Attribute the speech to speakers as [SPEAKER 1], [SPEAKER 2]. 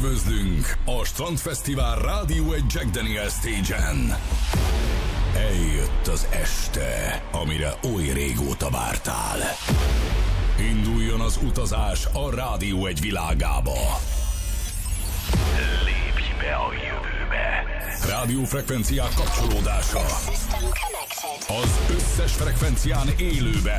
[SPEAKER 1] Üdvözlünk a Strandfesztivál Rádió egy Jack Daniel's Stage-en. Eljött az este, amire oly régóta vártál. Induljon az utazás a Rádió egy világába. Lépj be a jövőbe. Rádiófrekvenciák kapcsolódása. Az összes frekvencián élőben.